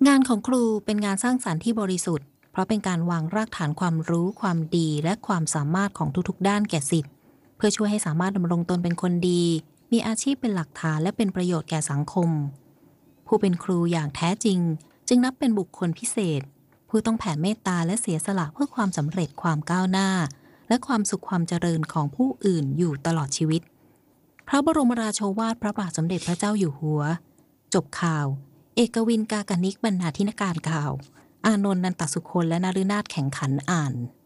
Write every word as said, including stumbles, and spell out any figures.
งานของครูเป็นงานสร้างสรรค์ที่บริสุทธิ์เพราะเป็นการวางรากฐานความรู้ความดีและความสามารถของทุกๆด้านแก่ศิษย์เพื่อช่วยให้สามารถดำรงตนเป็นคนดีมีอาชีพเป็นหลักฐานและเป็นประโยชน์แก่สังคมผู้เป็นครูอย่างแท้จริงจึงนับเป็นบุคคลพิเศษผู้ต้องแผ่เมตตาและเสียสละเพื่อความสำเร็จความก้าวหน้าและความสุขความเจริญของผู้อื่นอยู่ตลอดชีวิตพระบรมราโชวาทพระบาทสมเด็จพระเจ้าอยู่หัวจบข่าวเอกวินกากนิกบรรณาธิการข่าวอานนท์นันตสุคนและนฤนาถแข่งขันอ่าน